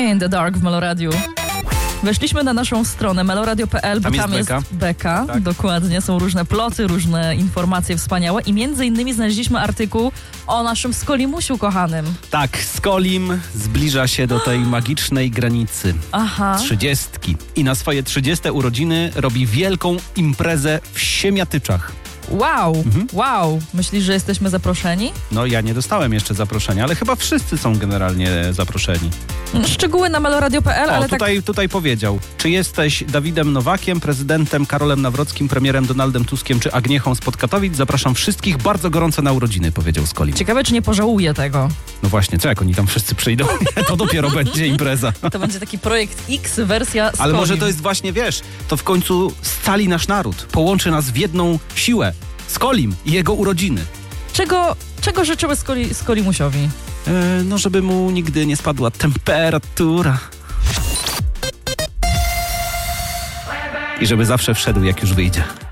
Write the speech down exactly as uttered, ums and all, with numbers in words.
In the Dark w Meloradiu. Weszliśmy na naszą stronę meloradio kropka p l, bo tam jest tam jest beka. beka, Tak. dokładnie, są różne ploty, różne informacje wspaniałe i między innymi znaleźliśmy artykuł o naszym Skolimusiu kochanym. Tak, Skolim zbliża się do tej magicznej granicy. Aha. Trzydziestki. I na swoje trzydzieste urodziny robi wielką imprezę w Siemiatyczach. Wow, Mhm. wow. Myślisz, że jesteśmy zaproszeni? No ja nie dostałem jeszcze zaproszenia, ale chyba wszyscy są generalnie zaproszeni. Szczegóły na meloradio kropka p l, O, ale tutaj, tak... tutaj powiedział, czy jesteś Dawidem Nowakiem, prezydentem Karolem Nawrockim, premierem Donaldem Tuskiem czy Agniechą spod Katowic? Zapraszam wszystkich bardzo gorąco na urodziny, powiedział Skolim. Ciekawe, czy nie pożałuję tego. No właśnie, co jak oni tam wszyscy przyjdą? To dopiero będzie impreza. To będzie taki projekt X, wersja Skolim. Ale może to jest właśnie, wiesz, to w końcu scali nasz naród, połączy nas w jedną siłę. Skolim i jego urodziny. Czego, czego życzymy Skoli, Skolimusiowi? E, no, żeby mu nigdy nie spadła temperatura. I żeby zawsze wszedł, jak już wyjdzie.